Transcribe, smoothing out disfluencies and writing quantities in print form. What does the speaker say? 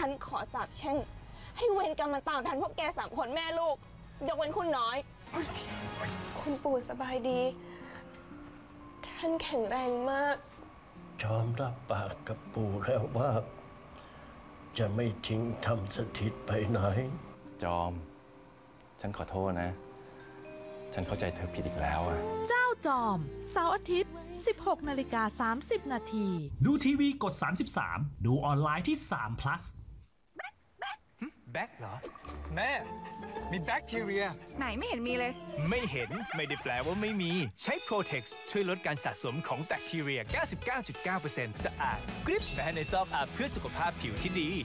ฉันขอสาบแช่งให้เวรกรรมมันตามทันพวกแก3 คนแม่ลูกยกเว้นคุณน้อยคุณปู่สบายดีท่านแข็งแรงมากยอมรับปากกับปู่แล้วว่า จะไม่ทิ้งทำสถิตไปไหนจอมฉันขอโทษนะฉันเข้าใจเธอผิดอีกแล้วอะเจ้าจอมเสาร์อาทิตย์ 16:30 น. ดูทีวีกด 33 ดูออนไลน์ที่3 plus แบคเหรอแม่มีแบคทีเรียไหนไม่เห็นมีเลยไม่เห็นไม่ได้แปลว่าไม่มีใช้ Protex ช่วยลดการสะสมของแบคทีเรีย 99.9% สะอาดกริบแม้ในซอกอาบเพื่อสุขภาพผิวที่ดี